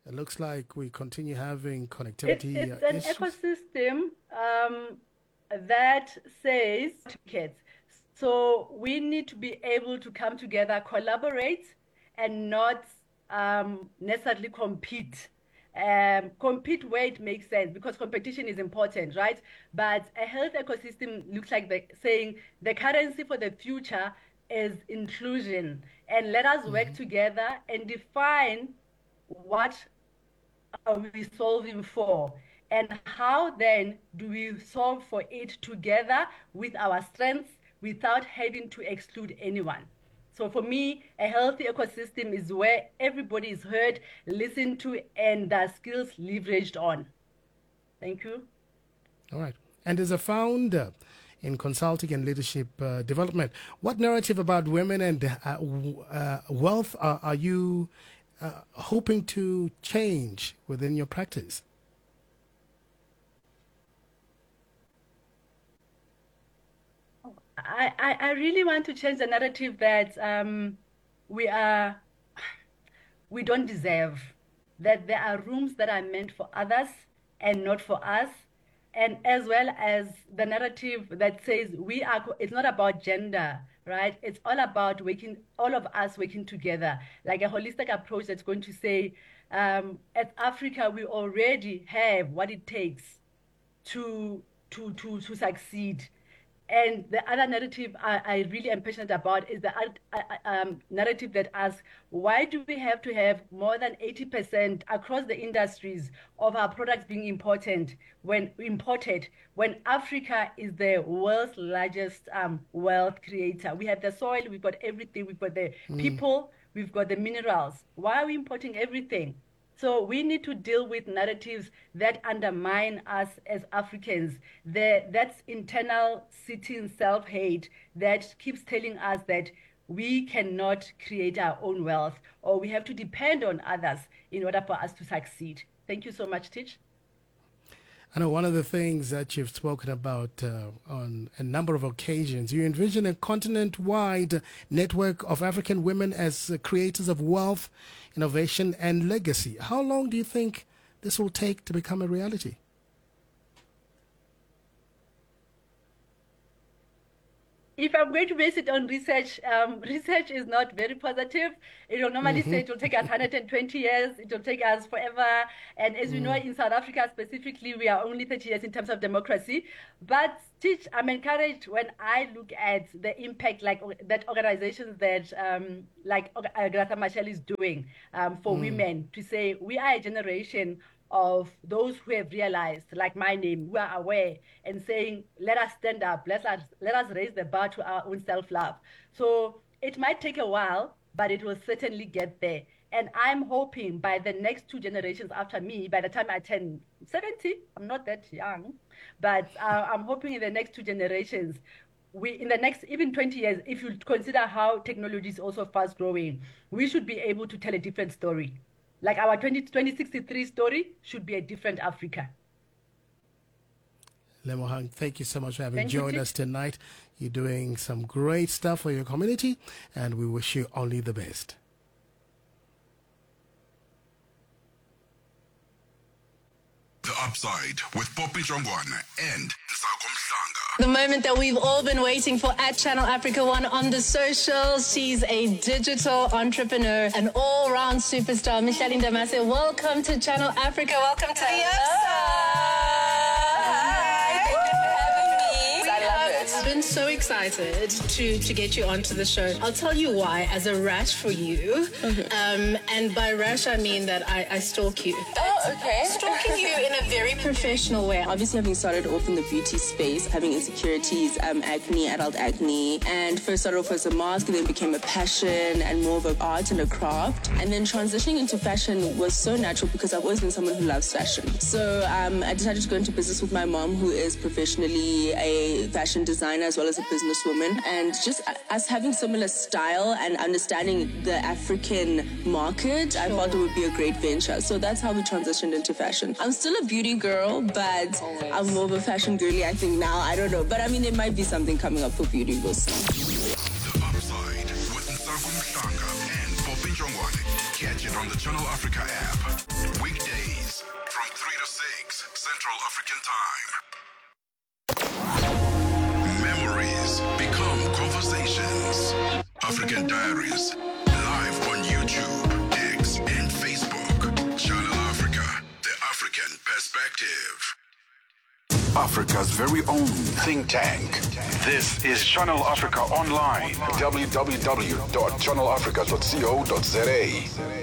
It looks like we continue having connectivity It's an issues. ecosystem that says kids. So we need to be able to come together, collaborate, and not necessarily compete. Compete where it makes sense because competition is important, right? But a health ecosystem looks like saying the currency for the future is inclusion. And let us work together and define what are we solving for? And how then do we solve for it together with our strengths without having to exclude anyone? So for me, a healthy ecosystem is where everybody is heard, listened to, and their skills leveraged on. Thank you. All right. And as a founder in consulting and leadership development, what narrative about women and wealth are you hoping to change within your practice? I really want to change the narrative that we are we don't deserve, that there are rooms that are meant for others and not for us, and as well as the narrative that says it's not about gender, right? It's all about all of us working together, like a holistic approach that's going to say, as Africa, we already have what it takes to succeed. And the other narrative I really am passionate about is the narrative that asks, why do we have to have more than 80% across the industries of our products being imported when Africa is the world's largest wealth creator? We have the soil, we've got everything, we've got the people, we've got the minerals. Why are we importing everything? So we need to deal with narratives that undermine us as Africans. That's internal sitting self-hate that keeps telling us that we cannot create our own wealth or we have to depend on others in order for us to succeed. Thank you so much, Teach. I know one of the things that you've spoken about on a number of occasions, you envision a continent-wide network of African women as creators of wealth, innovation, and legacy. How long do you think this will take to become a reality? If I'm going to base it on research, research is not very positive. It will normally say it will take us 120 years, it will take us forever. And as we know, in South Africa specifically, we are only 30 years in terms of democracy. But Teach, I'm encouraged when I look at the impact that organizations that like Greta Marshall is doing for women to say we are a generation of those who have realized, like my name, who are aware and saying, let us stand up, let us raise the bar to our own self-love. So it might take a while, but it will certainly get there. And I'm hoping by the next two generations after me, by the time I turn 70, I'm not that young, but I'm hoping in the next two generations, in the next even 20 years, if you consider how technology is also fast growing, we should be able to tell a different story. Like our 2063 story should be a different Africa. Lemohang, thank you so much for having joined us tonight. You're doing some great stuff for your community, and we wish you only the best. The Upside with Poppy Jongwana and Nsako Mhlanga. The moment that we've all been waiting for at Channel Africa One on the socials. She's a digital entrepreneur, an all-round superstar. Micheline Damase, welcome to Channel Africa. Welcome to the I've been so excited to get you onto the show. I'll tell you why, as a rash for you. And by rash, I mean that I stalk you. Oh, okay. Stalking you in a very professional way. Obviously, having started off in the beauty space, having insecurities, acne, adult acne, and first started off as a mask, then became a passion and more of an art and a craft. And then transitioning into fashion was so natural because I've always been someone who loves fashion. So I decided to go into business with my mom, who is professionally a fashion designer as well as a businesswoman. And just us having similar style and understanding the African market, I thought it would be a great venture. So that's how we transitioned into fashion. I'm still a beauty girl, but I'm more of a fashion girly, I think now. I don't know. But I mean, there might be something coming up for beauty. We'll see. The Upside with Nsako Mhlanga and Poppy Jongwane. Catch it on the Channel Africa app. 6 Central African Time. Memories become conversations. African Diaries, live on YouTube, X, and Facebook. Channel Africa, the African perspective. Africa's very own think tank. This is Channel Africa Online. www.channelafrica.co.za.